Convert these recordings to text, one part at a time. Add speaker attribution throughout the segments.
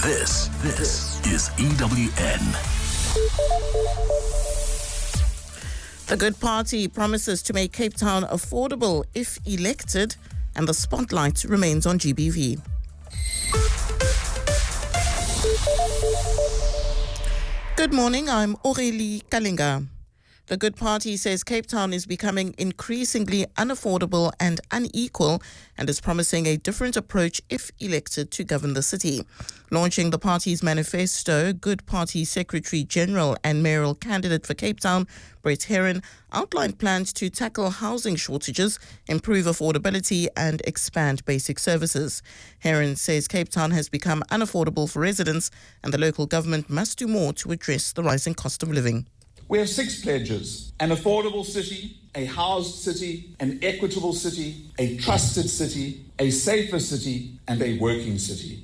Speaker 1: This is EWN.
Speaker 2: The Good Party promises to make Cape Town affordable if elected, and the spotlight remains on GBV. Good morning, I'm Aurélie Kalinga. The Good Party says Cape Town is becoming increasingly unaffordable and unequal and is promising a different approach if elected to govern the city. Launching the party's manifesto, Good Party Secretary General and mayoral candidate for Cape Town, Brett Herron, outlined plans to tackle housing shortages, improve affordability and expand basic services. Herron says Cape Town has become unaffordable for residents and the local government must do more to address the rising cost of living.
Speaker 3: We have 6 pledges: an affordable city, a housed city, an equitable city, a trusted city, a safer city, and a working city.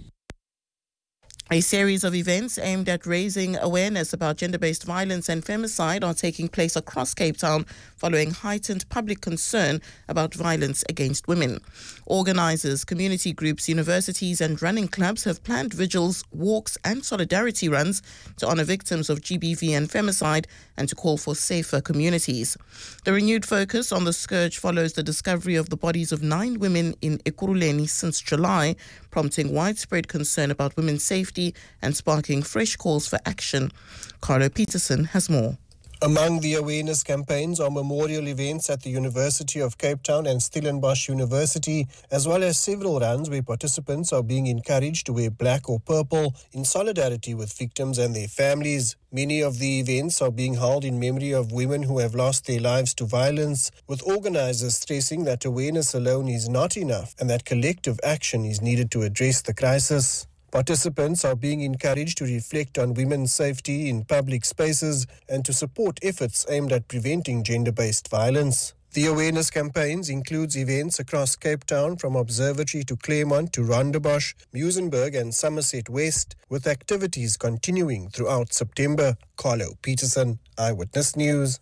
Speaker 2: A series of events aimed at raising awareness about gender-based violence and femicide are taking place across Cape Town following heightened public concern about violence against women. Organisers, community groups, universities and running clubs have planned vigils, walks and solidarity runs to honour victims of GBV and femicide and to call for safer communities. The renewed focus on the scourge follows the discovery of the bodies of 9 women in Ekurhuleni since July, prompting widespread concern about women's safety and sparking fresh calls for action. Carlo Peterson has more.
Speaker 4: Among the awareness campaigns are memorial events at the University of Cape Town and Stellenbosch University, as well as several runs where participants are being encouraged to wear black or purple in solidarity with victims and their families. Many of the events are being held in memory of women who have lost their lives to violence, with organisers stressing that awareness alone is not enough and that collective action is needed to address the crisis. Participants are being encouraged to reflect on women's safety in public spaces and to support efforts aimed at preventing gender-based violence. The awareness campaigns includes events across Cape Town from Observatory to Claremont to Rondebosch, Muizenberg and Somerset West, with activities continuing throughout September. Carlo Peterson, Eyewitness News.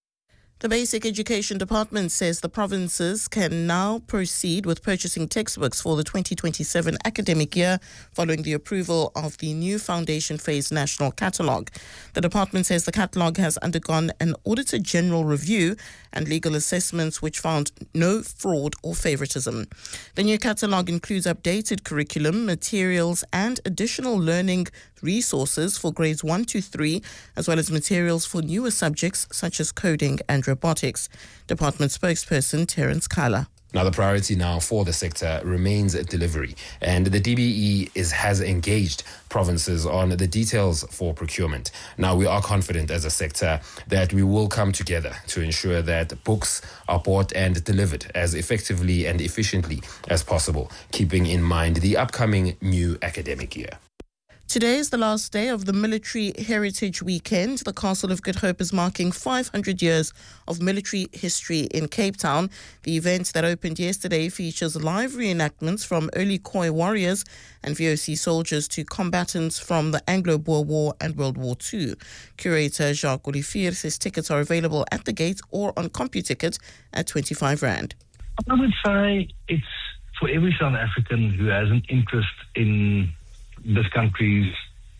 Speaker 2: The Basic Education Department says the provinces can now proceed with purchasing textbooks for the 2027 academic year following the approval of the new foundation phase national catalogue. The department says the catalogue has undergone an Auditor General review and legal assessments which found no fraud or favoritism. The new catalogue includes updated curriculum, materials and additional learning resources for grades 1 to 3, as well as materials for newer subjects such as coding and robotics. Department spokesperson Terence Kala.
Speaker 5: Now, the priority now for the sector remains delivery, and the DBE has engaged provinces on the details for procurement. Now, we are confident as a sector that we will come together to ensure that books are bought and delivered as effectively and efficiently as possible, keeping in mind the upcoming new academic year.
Speaker 2: Today is the last day of the Military Heritage Weekend. The Castle of Good Hope is marking 500 years of military history in Cape Town. The event that opened yesterday features live reenactments from early Khoi warriors and VOC soldiers to combatants from the Anglo-Boer War and World War II. Curator Jacques Olivier says tickets are available at the gate or on CompuTicket at 25 Rand.
Speaker 6: I would say it's for every South African who has an interest in this country's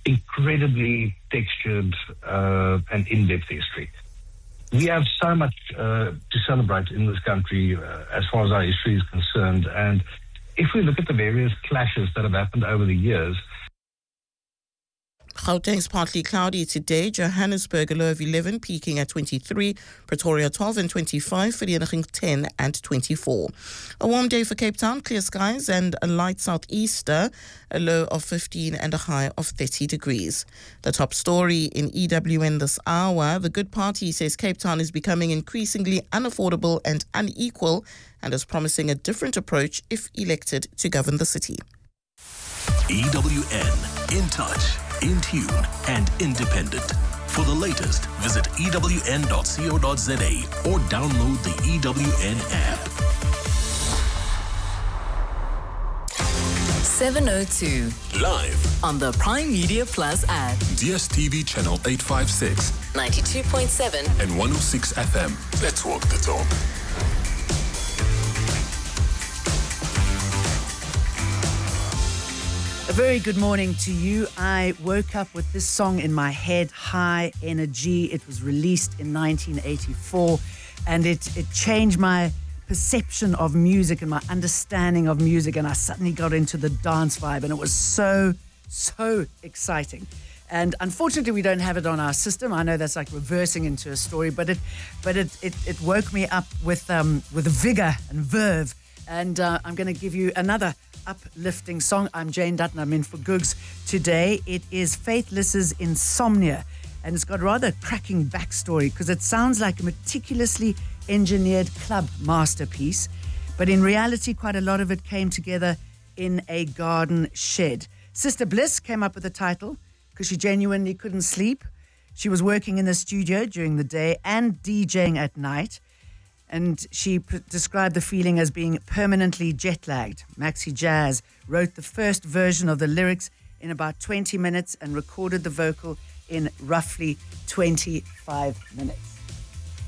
Speaker 6: incredibly textured and in-depth history. We have so much to celebrate in this country as far as our history is concerned. And if we look at the various clashes that have happened over the years,
Speaker 2: Gauteng's partly cloudy today. Johannesburg a low of 11, peaking at 23. Pretoria 12 and 25. Vereeniging 10 and 24. A warm day for Cape Town, clear skies and a light southeaster, a low of 15 and a high of 30 degrees. The top story in EWN this hour, the Good Party says Cape Town is becoming increasingly unaffordable and unequal and is promising a different approach if elected to govern the city.
Speaker 1: EWN, in touch, in tune and independent. For the latest, visit ewn.co.za or download the EWN app.
Speaker 7: 7:02
Speaker 1: Live
Speaker 7: on the Prime Media Plus app.
Speaker 1: DSTV channel 856,
Speaker 7: 92.7
Speaker 1: and 106 FM. Let's walk the talk.
Speaker 8: A very good morning to you. I woke up with this song in my head, High Energy. It was released in 1984, and it changed my perception of music and my understanding of music, and I suddenly got into the dance vibe, and it was so exciting. And unfortunately, we don't have it on our system. I know that's like reversing into a story, but it woke me up with vigor and verve. And I'm going to give you another uplifting song. I'm Jane Dutton. I'm in for Googs today. It is Faithless's Insomnia, and it's got a rather cracking backstory because it sounds like a meticulously engineered club masterpiece, but in reality, quite a lot of it came together in a garden shed. Sister Bliss came up with the title because she genuinely couldn't sleep. She was working in the studio during the day and DJing at night. And she described the feeling as being permanently jet-lagged. Maxi Jazz wrote the first version of the lyrics in about 20 minutes and recorded the vocal in roughly 25 minutes.